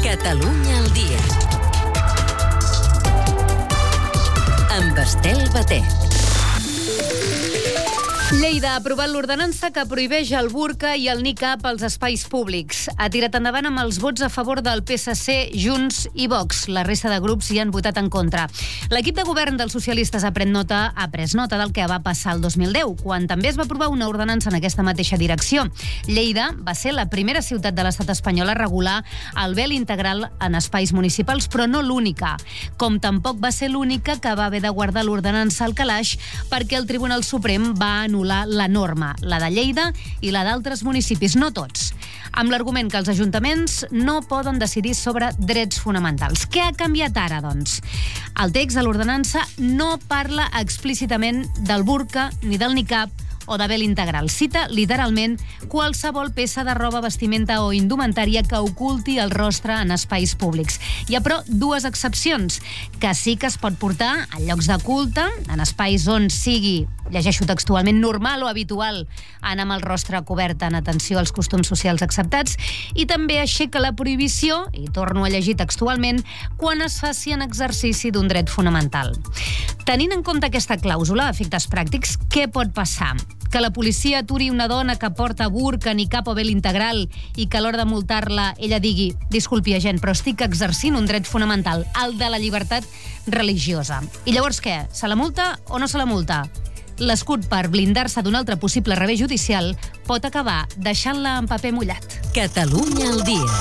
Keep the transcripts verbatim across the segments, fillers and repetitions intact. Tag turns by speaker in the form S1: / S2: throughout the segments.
S1: Catalunya al dia. Amb Estel Batet. Lleida ha aprovat l'ordenança que prohibeix el burca i el niqab als espais públics. Ha tirat endavant amb els vots a favor del P S C, Junts i Vox. La resta de grups hi han votat en contra. L'equip de govern dels socialistes ha pres nota, ha pres nota del que va passar el dos mil deu, quan també es va aprovar una ordenança en aquesta mateixa direcció. Lleida va ser la primera ciutat de l'estat espanyol a regular el vel integral en espais municipals, però no l'única. Com tampoc va ser l'única que va haver de guardar l'ordenança al calaix perquè el Tribunal Suprem va anul·lar la norma, la de Lleida i la d'altres municipis, no tots, amb l'argument que els ajuntaments no poden decidir sobre drets fonamentals. Què ha canviat ara, doncs? El text de l'ordenança no parla explícitament del burca ni del niqab o de vel integral. Cita literalment qualsevol peça de roba, vestimenta o indumentària que oculti el rostre en espais públics. Hi ha, però, dues excepcions, que sí que es pot portar a llocs de culte, en espais on sigui, llegeixo textualment, normal o habitual anar amb el rostre cobert en atenció als costums socials acceptats, i també aixeca la prohibició, i torno a llegir textualment, quan es faci en exercici d'un dret fonamental. Tenint en compte aquesta clàusula, a efectes pràctics, què pot passar? Que la policia aturi una dona que porta burca, niqab o vel integral i que a l'hora de multar-la ella digui: disculpi, agent, però estic exercint un dret fonamental, el de la llibertat religiosa. I llavors què? Se la multa o no se la multa? L'escut, per blindar-se d'un altre possible revés judicial, pot acabar deixant-la en paper mullat. Catalunya al dia.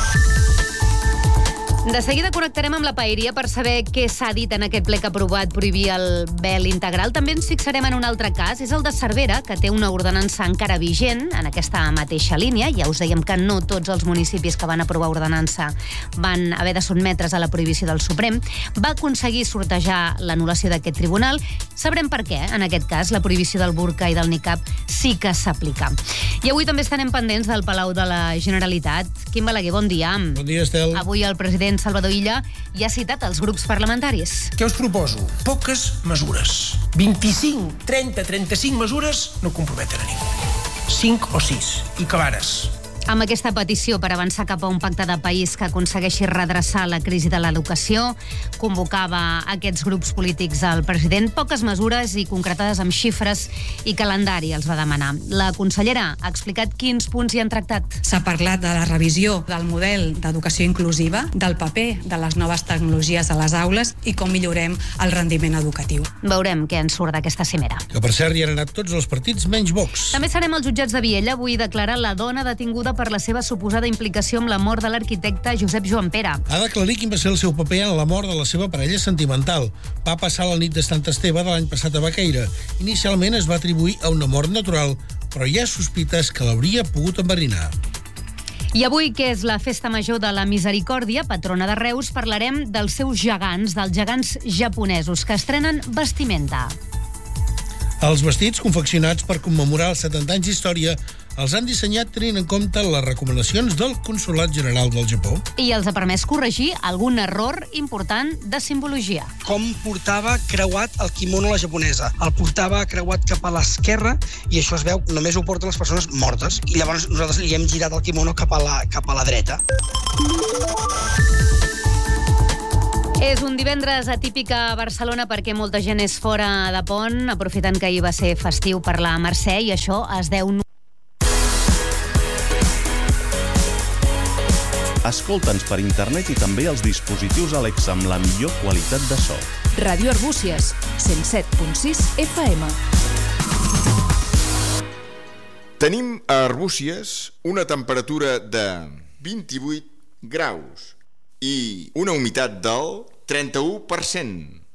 S1: De seguida connectarem amb la paeria per saber què s'ha dit en aquest ple que ha aprovat prohibir el vel integral. També ens fixarem en un altre cas, és el de Cervera, que té una ordenança encara vigent en aquesta mateixa línia. Ja us dèiem que no tots els municipis que van aprovar ordenança van haver de sotmetre's a la prohibició del Suprem. Va aconseguir sortejar l'anul·lació d'aquest tribunal. Sabrem per què, en aquest cas, la prohibició del burca i del niqab sí que s'aplica. I avui també estarem pendents del Palau de la Generalitat. Quim Balaguer, bon dia.
S2: Bon dia, Estel.
S1: Avui el president Salvador Illa ja ha citat els grups parlamentaris.
S3: Què us proposo? Poques mesures. vint-i-cinc, trenta, trenta-cinc mesures no comprometen a ningú. cinc o sis, i clares.
S1: Amb aquesta petició per avançar cap a un pacte de país que aconsegueixi redreçar la crisi de l'educació, convocava aquests grups polítics al president. Poques mesures i concretades amb xifres i calendari els va demanar. La consellera ha explicat quins punts hi han tractat.
S4: S'ha parlat de la revisió del model d'educació inclusiva, del paper de les noves tecnologies a les aules i com millorem el rendiment educatiu.
S1: Veurem què en surt d'aquesta cimera.
S2: Que, per cert, hi han anat tots els partits menys Vox.
S1: També serem als jutjats de Viella. Avui declarar la dona detinguda per la seva suposada implicació amb la mort de l'arquitecte Josep Joan Pere.
S2: Ha d'aclarir quin va ser el seu paper en la mort de la seva parella sentimental. Va passar la nit de Sant Esteve de l'any passat a Baqueira. Inicialment es va atribuir a una mort natural, però hi ha sospites que l'hauria pogut enverinar.
S1: I avui, que és la festa major de la Misericòrdia, patrona de Reus, parlarem dels seus gegants, dels gegants japonesos, que estrenen vestimenta.
S2: Els vestits, confeccionats per commemorar els setanta anys d'història, els han dissenyat tenint en compte les recomanacions del Consolat General del Japó.
S1: I els ha permès corregir algun error important de simbologia.
S5: Com portava creuat el quimono a la japonesa. El portava creuat cap a l'esquerra i això es veu, només ho porten les persones mortes. I llavors nosaltres li hem girat el quimono cap a la, cap a la dreta.
S1: És un divendres atípic a Barcelona perquè molta gent és fora de pont, aprofitant que ahir va ser festiu per la Mercè, i això es deu...
S6: Escolta'ns per internet i també als dispositius Alexa amb la millor qualitat de so.
S7: Ràdio Arbúcies, cent set punt sis F M.
S8: Tenim a Arbúcies una temperatura de vint-i-vuit graus i una humitat del trenta-u per cent.